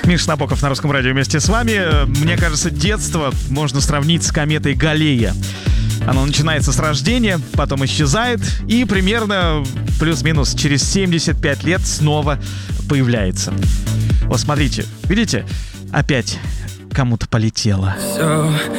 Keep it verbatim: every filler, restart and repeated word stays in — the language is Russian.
Миша Набоков на Русском радио вместе с вами. Мне кажется, детство можно сравнить с кометой Галлея. Оно начинается с рождения, потом исчезает и примерно плюс-минус через семьдесят пять лет снова появляется. Вот смотрите, видите? Опять кому-то полетело. Все